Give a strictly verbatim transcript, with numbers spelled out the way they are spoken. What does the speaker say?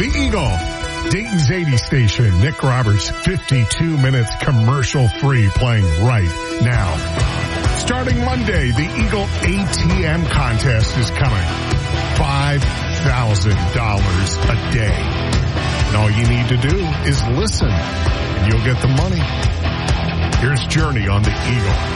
The Eagle, Dayton's eighty station. Nick Roberts, fifty-two minutes commercial-free, playing right now. Starting Monday, the Eagle A T M contest is coming. five thousand dollars a day. And all you need to do is listen, and you'll get the money. Here's Journey on the Eagle.